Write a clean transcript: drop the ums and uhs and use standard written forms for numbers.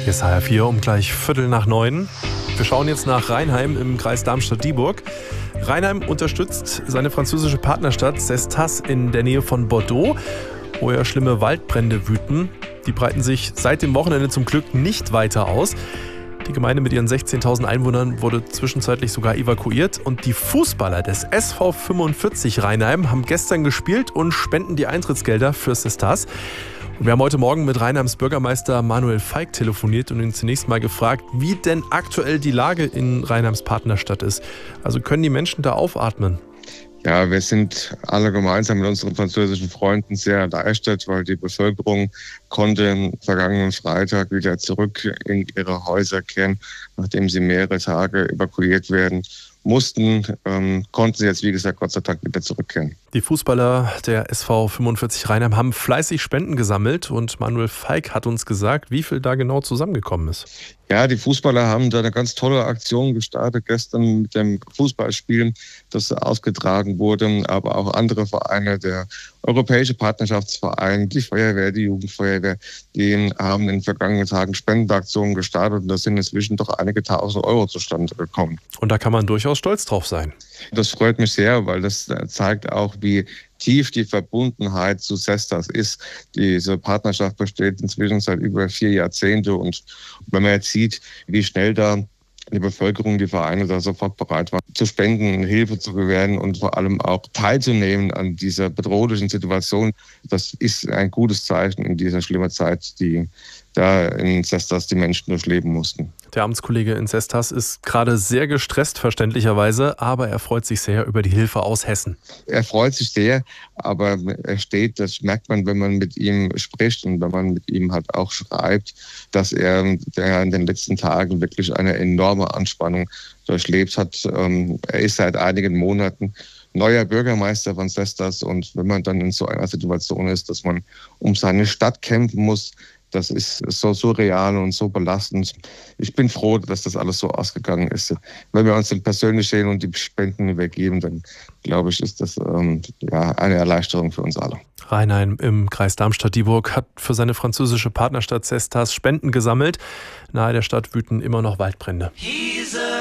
Hier ist HR4 um gleich 8:15. Wir schauen jetzt nach Rheinheim im Kreis Darmstadt-Dieburg. Rheinheim unterstützt seine französische Partnerstadt Cestas in der Nähe von Bordeaux, wo ja schlimme Waldbrände wüten. Die breiten sich seit dem Wochenende zum Glück nicht weiter aus. Die Gemeinde mit ihren 16.000 Einwohnern wurde zwischenzeitlich sogar evakuiert. Und die Fußballer des SV 45 Rheinheim haben gestern gespielt und spenden die Eintrittsgelder für Cestas. Und wir haben heute Morgen mit Rheinheims Bürgermeister Manuel Feig telefoniert und ihn zunächst mal gefragt, wie denn aktuell die Lage in Rheinheims Partnerstadt ist. Also können die Menschen da aufatmen? Ja, wir sind alle gemeinsam mit unseren französischen Freunden sehr erleichtert, weil die Bevölkerung konnte am vergangenen Freitag wieder zurück in ihre Häuser kehren, nachdem sie mehrere Tage evakuiert werden mussten, konnten sie jetzt, wie gesagt, Gott sei Dank wieder zurückkehren. Die Fußballer der SV 45 Rheinheim haben fleißig Spenden gesammelt und Manuel Feig hat uns gesagt, wie viel da genau zusammengekommen ist. Ja, die Fußballer haben da eine ganz tolle Aktion gestartet gestern mit dem Fußballspiel, das ausgetragen wurde, aber auch andere Vereine, der Europäische Partnerschaftsverein, die Feuerwehr, die Jugendfeuerwehr, die haben in den vergangenen Tagen Spendenaktionen gestartet und da sind inzwischen doch einige tausend Euro zustande gekommen. Und da kann man durchaus stolz drauf sein. Das freut mich sehr, weil das zeigt auch, wie tief die Verbundenheit zu Cestas ist. Diese Partnerschaft besteht inzwischen seit über 4 Jahrzehnten und wenn man jetzt sieht, wie schnell da die Bevölkerung, die Vereine da sofort bereit waren, zu spenden, Hilfe zu gewähren und vor allem auch teilzunehmen an dieser bedrohlichen Situation, das ist ein gutes Zeichen in dieser schlimmen Zeit, die da in Cestas die Menschen durchleben mussten. Der Amtskollege in Cestas ist gerade sehr gestresst, verständlicherweise, aber er freut sich sehr über die Hilfe aus Hessen. Er freut sich sehr, aber er steht, das merkt man, wenn man mit ihm spricht und wenn man mit ihm halt auch schreibt, dass er in den letzten Tagen wirklich eine enorme Anspannung durchlebt hat. Er ist seit einigen Monaten neuer Bürgermeister von Cestas und wenn man dann in so einer Situation ist, dass man um seine Stadt kämpfen muss, das ist so surreal und so belastend. Ich bin froh, dass das alles so ausgegangen ist. Wenn wir uns dann persönlich sehen und die Spenden übergeben, dann glaube ich, ist das eine Erleichterung für uns alle. Rheinheim im Kreis Darmstadt-Dieburg hat für seine französische Partnerstadt Cestas Spenden gesammelt. Nahe der Stadt wüten immer noch Waldbrände.